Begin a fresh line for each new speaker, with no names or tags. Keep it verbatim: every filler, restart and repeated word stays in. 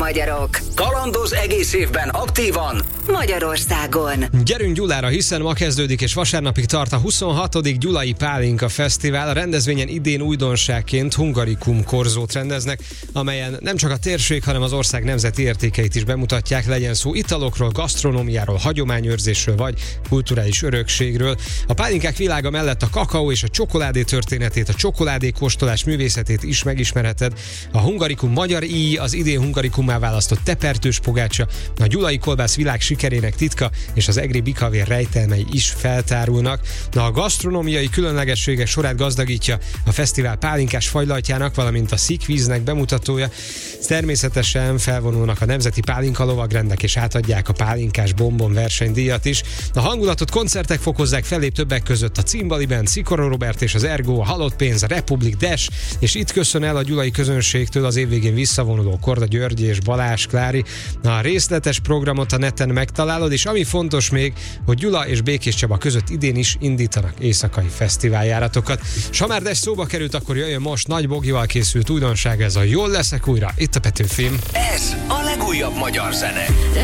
magyarok.
Kalandoz egész évben aktívan
Magyarországon.
Gyerünk Gyulára, hiszen ma kezdődik és vasárnapig tart a huszonhatodik Gyulai Pálinka Fesztivál. A rendezvényen idén újdonságként Hungarikum korzót rendeznek, amelyen nem csak a térség, hanem az ország nemzeti értékeit is bemutatják, legyen szó italokról, gasztronómiáról, hagyományőrzésről vagy kulturális örökségről. A pálinkák világa mellett a kakaó és a csokoládé történetét, a csokoládé kóstolás művészetét is megismerheted. A Hungarikum magyar íj, az idén Hungarikummá választott tepertős pogácsa, a gyulai kolbász világ sikerének titka és az egri bikavér rejtelmei is feltárulnak. Na, a gasztronómiai különlegességek sorát gazdagítja a fesztivál pálinkás fajlajtjának, valamint a szikvíznek bemutatója. Természetesen felvonulnak a nemzeti pálinka lovagrendek és átadják a pálinkás bombon versenydíjat is. A hangulatot koncertek fokozzák, fellép többek között a Cimbali Band, Szikora Robert és az Ergo, a Halott Pénz, a Republic Dash, és itt köszön el a gyulai közönségtől az évvégén visszavonuló Korda György és Balázs Klári. A részletes programot a neten megtalálod, és ami fontos még, hogy Gyula és Békés Csaba között idén is indítanak éjszakai fesztiváljáratokat. S ha már Dash szóba került, akkor jöjjön most Nagy Bogival készült újdonság, ez a Jól leszek újra, itt a Petőfim.
Ez a legújabb magyar zene.